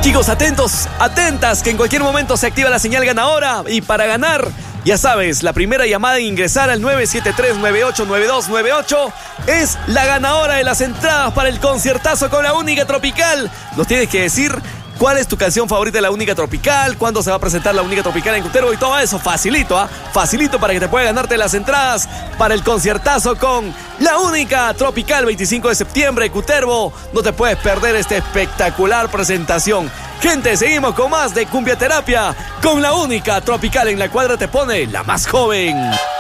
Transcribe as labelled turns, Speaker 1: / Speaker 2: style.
Speaker 1: Chicos, atentos, atentas, que en cualquier momento se activa la señal ganadora. Y para ganar, ya sabes, la primera llamada en ingresar al 973-989298 es la ganadora de las entradas para el conciertazo con La Única Tropical. Nos tienes que decir cuál es tu canción favorita de La Única Tropical, cuándo se va a presentar La Única Tropical en Cutervo y todo eso. Facilito, facilito para que te puedas ganarte las entradas para el conciertazo con La Única Tropical, 25 de septiembre, Cutervo. No te puedes perder esta espectacular presentación. Gente, seguimos con más de Cumbia Terapia con La Única Tropical. En la cuadra te pone la más joven.